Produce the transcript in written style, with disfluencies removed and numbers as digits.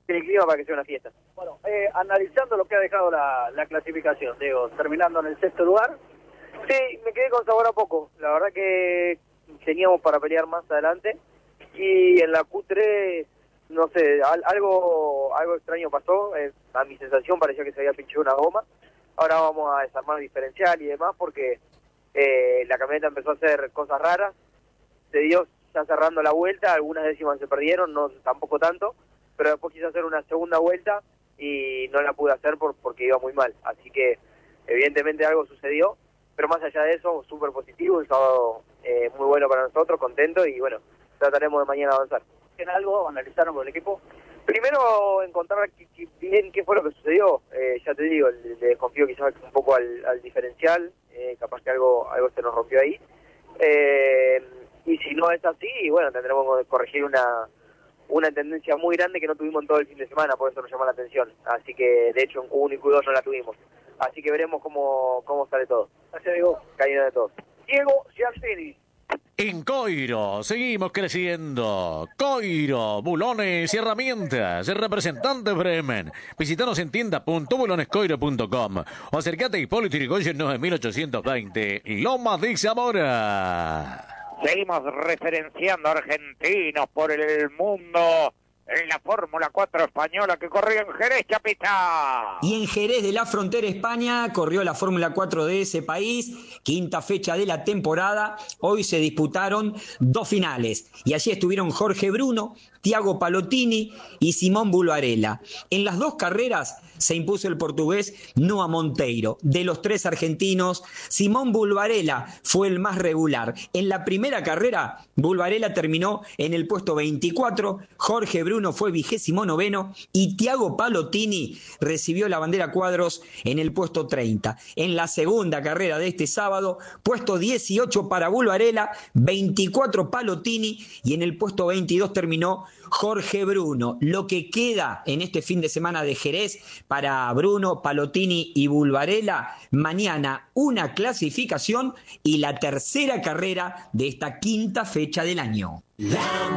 el clima para que sea una fiesta. Bueno, analizando lo que ha dejado la clasificación, Diego, terminando en el sexto lugar. Sí, me quedé con sabor a poco. La verdad que teníamos para pelear más adelante. Y en la Q3, no sé, algo extraño pasó. A mi sensación parecía que se había pinchado una goma. Ahora vamos a desarmar el diferencial y demás porque la camioneta empezó a hacer cosas raras. Se dio ya cerrando la vuelta, algunas décimas se perdieron, no tampoco tanto, pero después quise hacer una segunda vuelta y no la pude hacer porque iba muy mal. Así que evidentemente algo sucedió, pero más allá de eso, súper positivo, un sábado muy bueno para nosotros, contento y bueno, trataremos de mañana avanzar. ¿En algo analizaron con el equipo? Primero encontrar bien qué fue lo que sucedió, ya te digo, le desconfío quizás un poco al diferencial, capaz que algo se nos rompió ahí. Y si no es así, bueno, tendremos que corregir una tendencia muy grande que no tuvimos en todo el fin de semana, por eso nos llama la atención. Así que, de hecho, en Q1 y Q2 no la tuvimos. Así que veremos cómo sale todo. Gracias, Diego. Caída de todos. Diego Giardini. En Coiro, seguimos creciendo. Coiro, bulones y herramientas. El representante Bremen. Visítanos en tienda.bulonescoiro.com o acercate a Hipólito Yrigoyen 9820, Lomas de Zamora. Seguimos referenciando argentinos por el mundo en la Fórmula 4 española que corrió en Jerez, Chapita. Y en Jerez de la Frontera, España, corrió la Fórmula 4 de ese país, quinta fecha de la temporada. Hoy se disputaron dos finales y allí estuvieron Jorge Bruno, Tiago Palotini y Simón Bulvarella. En las dos carreras se impuso el portugués Noah Monteiro. De los tres argentinos, Simón Bulvarella fue el más regular. En la primera carrera, Bulvarella terminó en el puesto 24, Jorge Bruno fue 29º y Tiago Palotini recibió la bandera cuadros en el puesto 30. En la segunda carrera de este sábado, puesto 18 para Bulvarella, 24 Palotini y en el puesto 22 terminó Jorge Bruno. Lo que queda en este fin de semana de Jerez para Bruno, Palotini y Bulvarella, mañana una clasificación y la tercera carrera de esta quinta fecha del año.